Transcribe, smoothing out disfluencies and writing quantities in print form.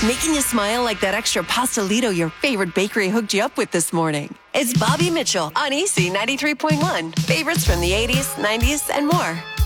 Making you smile like that extra pastelito your favorite bakery hooked you up with this morning. It's Bobby Mitchell on EC 93.1. Favorites from the 80s, 90s, and more.